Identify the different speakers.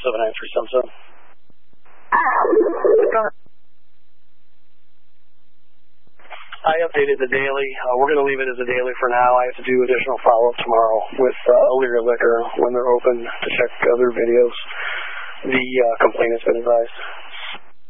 Speaker 1: 7937. I updated the daily. We're going to leave it as a daily for now. I have to do additional follow-up tomorrow with Elyria Liquor when they're open to check other videos. The complaint has been advised.